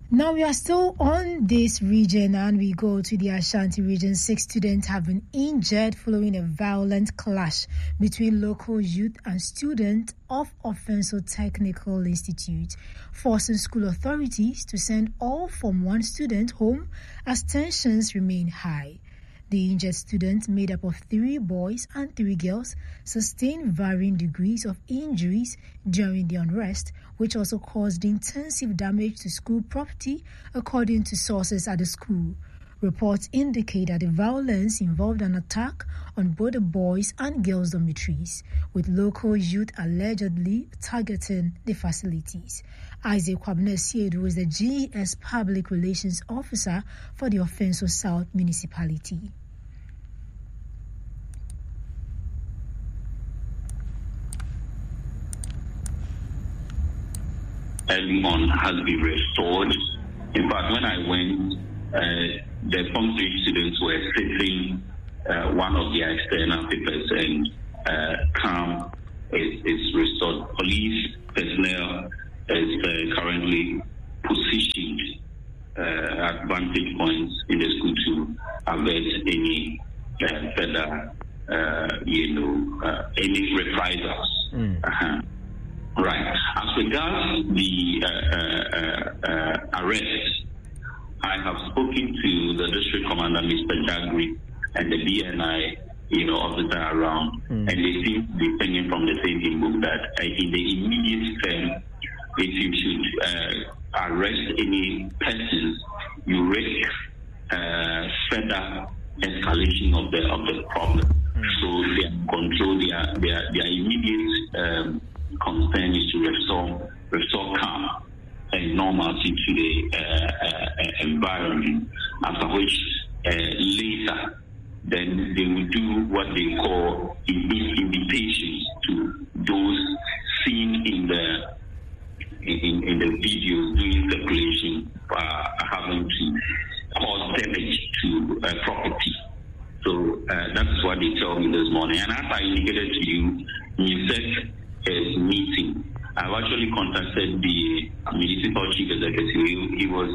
Now we are still on this region and we go to the Ashanti region. 6 students have been injured following a violent clash between local youth and students of Offenso Technical Institute, forcing school authorities to send all Form 1 students home as tensions remain high. The injured students, made up of 3 boys and 3 girls, sustained varying degrees of injuries during the unrest, which also caused intensive damage to school property, according to sources at the school. Reports indicate that the violence involved an attack on both the boys' and girls' dormitories, with local youth allegedly targeting the facilities. Isaac Kwabena, who is the GES Public Relations Officer for the Offenso South Municipality. Early on has been restored. In fact, when I went, the Form 3 students were sitting one of their external papers, and calm is restored. Police personnel is currently positioned at vantage points in the school to avert any further, any reprisals. Right. As regards the arrest, I have spoken to the district commander, Mr. Jagri, and the BNI, officer around, and they seem to be thinking from the same book that in the immediate term, if you should arrest any persons, you risk further escalation of the problem. So they control their immediate concern is to restore calm and normalcy to the environment, after which later then they will do what they call invitations to those seen in the videos doing circulation, having to cause damage to property. So that's what they tell me this morning. And as I indicated to you, UNICEF is meeting. I've actually contacted the municipal chief executive. He was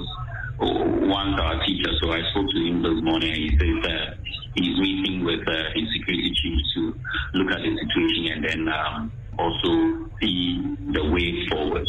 once our teacher, so I spoke to him this morning, and he says that he's meeting with his security chief to look at the situation and then also see the way forward.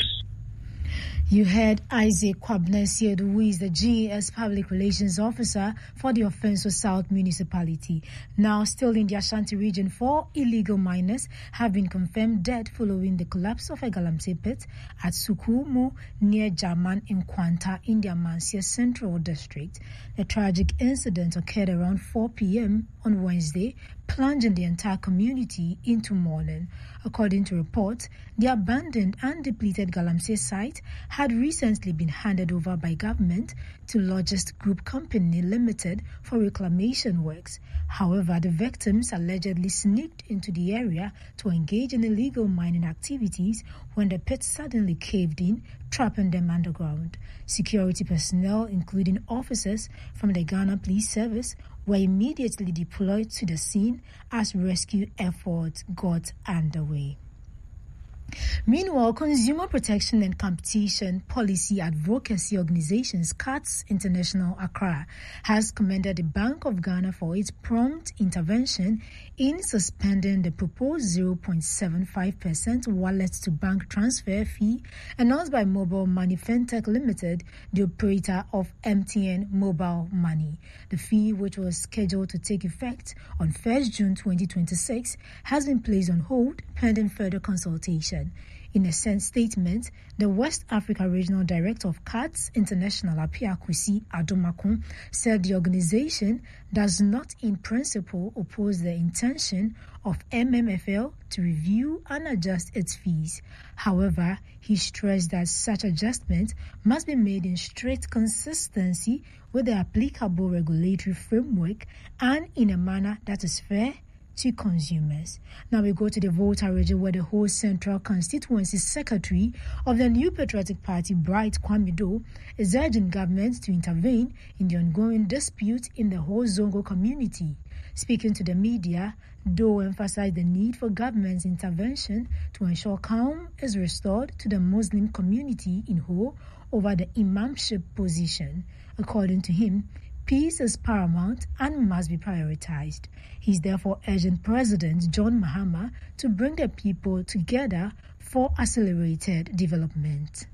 You heard Isaac Kwabena, who is the GES Public Relations Officer for the Offenso South Municipality. Now, still in the Ashanti region, 4 illegal miners have been confirmed dead following the collapse of a Galamsey pit at Sukumu near Jaman in Kwanta in the Amansia Central District. The tragic incident occurred around 4 p.m. on Wednesday, plunging the entire community into mourning. According to reports, the abandoned and depleted Galamsey site had recently been handed over by government to Logist Group Company Limited for reclamation works. However, the victims allegedly sneaked into the area to engage in illegal mining activities when the pit suddenly caved in, trapping them underground. Security personnel, including officers from the Ghana Police Service, were immediately deployed to the scene as rescue efforts got underway. Meanwhile, Consumer Protection and Competition Policy Advocacy Organizations CATS International Accra has commended the Bank of Ghana for its prompt intervention in suspending the proposed 0.75% wallet-to-bank transfer fee announced by Mobile Money Fintech Limited, the operator of MTN Mobile Money. The fee, which was scheduled to take effect on 1st June 2026, has been placed on hold pending further consultation. In a statement, the West Africa Regional Director of CATS International, Apia Kwesi Adomakun, said the organization does not in principle oppose the intention of MMFL to review and adjust its fees. However, he stressed that such adjustment must be made in strict consistency with the applicable regulatory framework and in a manner that is fair to consumers. Now we go to the Volta region, where the whole Central Constituency Secretary of the New Patriotic Party, Bright Kwame, is urging governments to intervene in the ongoing dispute in the whole Zongo community. Speaking to the media, Doe emphasized the need for government's intervention to ensure calm is restored to the Muslim community in Ho over the imamship position. According to him, peace is paramount and must be prioritized. He's therefore urging President John Mahama to bring the people together for accelerated development.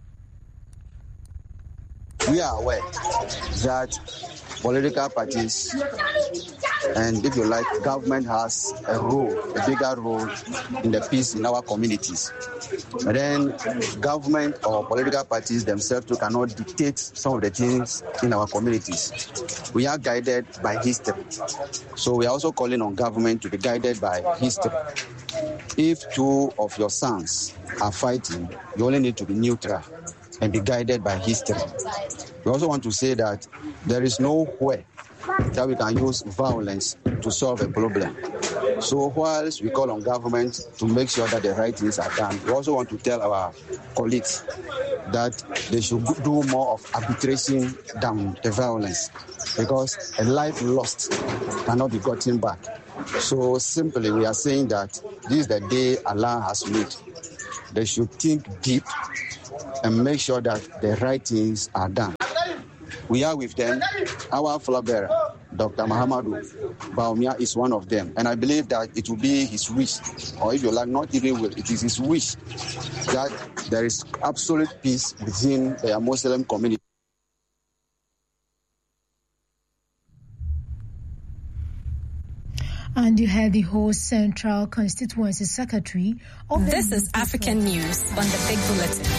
We are aware that political parties and, if you like, government has a bigger role in the peace in our communities. But then government or political parties themselves too cannot dictate some of the things in our communities. We are guided by history. So we are also calling on government to be guided by history. If two of your sons are fighting, you only need to be neutral and be guided by history. We also want to say that there is nowhere that we can use violence to solve a problem. So whilst we call on government to make sure that the right things are done, we also want to tell our colleagues that they should do more of arbitration than the violence, because a life lost cannot be gotten back. So simply we are saying that this is the day Allah has made. They should think deep and make sure that the right things are done. We are with them. Our flag bearer, Dr. Mahamadou Bawumia, is one of them. And I believe that it will be his wish, or if you like, not even will, it is his wish that there is absolute peace within the Muslim community. And you had the whole Central Constituency Secretary of the... This is African News on the Big Bulletin.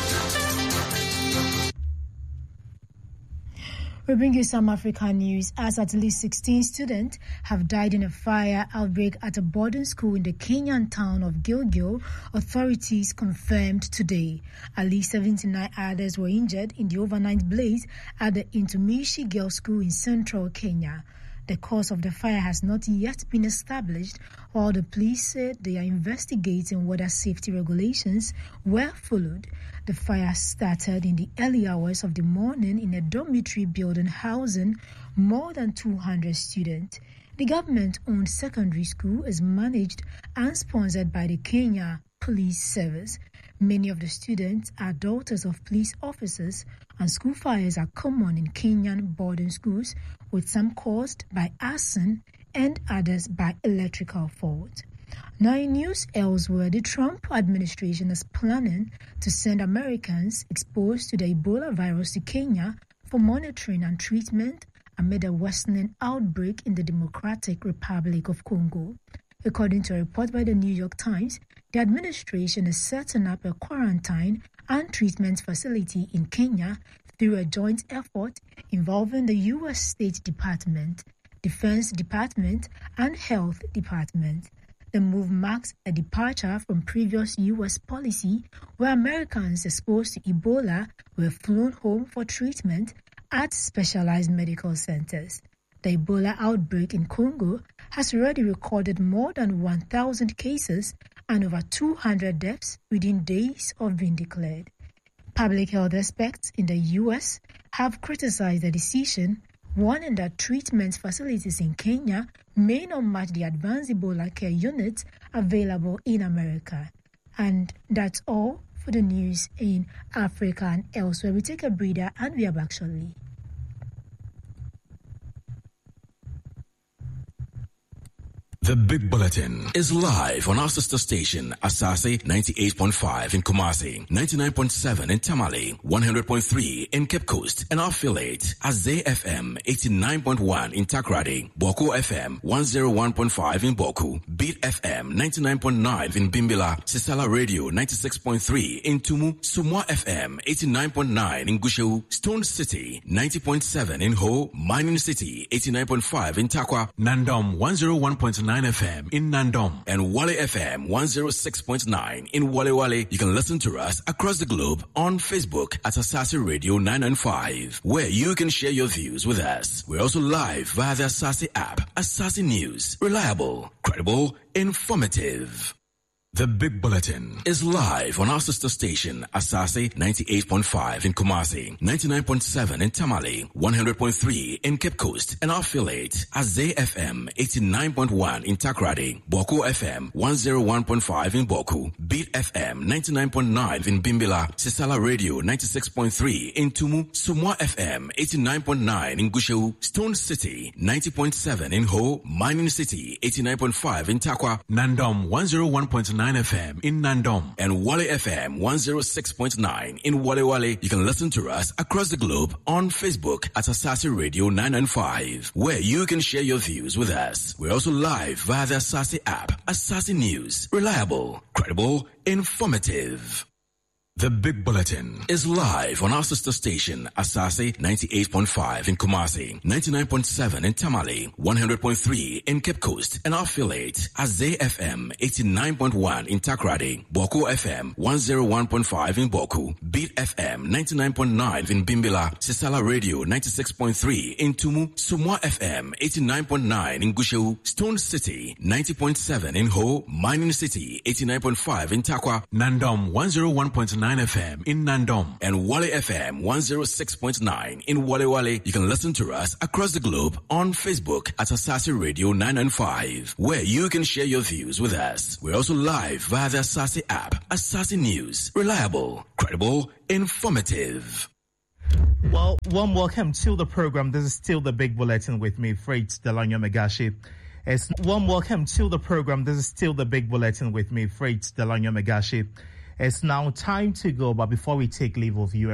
We bring you some African news as at least 16 students have died in a fire outbreak at a boarding school in the Kenyan town of Gilgil, authorities confirmed today. At least 79 others were injured in the overnight blaze at the Intumishi Girls School in central Kenya. The cause of the fire has not yet been established, while the police said they are investigating whether safety regulations were followed. The fire started in the early hours of the morning in a dormitory building housing more than 200 students. The government-owned secondary school is managed and sponsored by the Kenya Police Service. Many of the students are daughters of police officers, and school fires are common in Kenyan boarding schools, with some caused by arson and others by electrical fault. Now in news elsewhere, the Trump administration is planning to send Americans exposed to the Ebola virus to Kenya for monitoring and treatment amid a worsening outbreak in the Democratic Republic of Congo. According to a report by the New York Times, the administration is setting up a quarantine and treatment facility in Kenya through a joint effort involving the U.S. State Department, Defense Department, and Health Department. The move marks a departure from previous U.S. policy where Americans exposed to Ebola were flown home for treatment at specialized medical centers. The Ebola outbreak in Congo has already recorded more than 1,000 cases and over 200 deaths within days of being declared. Public health experts in the U.S. have criticized the decision, warning that treatment facilities in Kenya may not match the advanced Ebola care units available in America. And that's all for the news in Africa and elsewhere. We take a breather and we are back shortly. The Big Bulletin is live on our sister station, Asase 98.5 in Kumasi, 99.7 in Tamale, 100.3 in Cape Coast, and our affiliate, Azay FM 89.1 in Takrady, Boko FM 101.5 in Boku, Beat FM 99.9 in Bimbila, Sisala Radio 96.3 in Tumu, Sumwa FM 89.9 in Gushewu, Stone City 90.7 in Ho, Mining City 89.5 in Takwa, Nandom 101.9 FM in Nandom, and Wale FM 106.9 in Wale. You can listen to us across the globe on Facebook at Asase Radio 995, where you can share your views with us. We're also live via the Asase app. Asase News, reliable, credible, informative. The Big Bulletin is live on our sister station, Asase 98.5 in Kumasi, 99.7 in Tamale, 100.3 in Cape Coast, and our affiliate, Azay FM 89.1 in Takrady, Boko FM 101.5 in Boku, Beat FM 99.9 in Bimbila, Sisala Radio 96.3 in Tumu, Sumwa FM 89.9 in Gusheu, Stone City 90.7 in Ho, Mining City 89.5 in Takwa, Nandom 101.9 FM in Nandom, and Wale FM 106.9 in Wale Wale. You can listen to us across the globe on Facebook at Asase Radio 995, where you can share your views with us. We're also live via the Asase app. Asase News, reliable, credible, informative. The Big Bulletin is live on our sister station, Asase 98.5 in Kumasi, 99.7 in Tamale, 100.3 in Cape Coast, and our affiliate, Azay FM 89.1 in Takrady, Boko FM 101.5 in Boku, Beat FM 99.9 in Bimbila, Sisala Radio 96.3 in Tumu, Sumwa FM 89.9 in Gusheu, Stone City 90.7 in Ho, Mining City 89.5 in Takwa, Nandom 101.9 FM in Nandom, and Wale FM 106.9 in Wale Wale. You can listen to us across the globe on Facebook at Asase Radio 995, where you can share your views with us. We're also live via the Asase app. Asase News, reliable, credible, informative. Well, warm welcome to the program. This is still the Big Bulletin with me, Freight Delanyo Megashi. Warm welcome to the program. This is still the Big Bulletin with me, Freight Delanyo Megashi. It's now time to go, but before we take leave of you,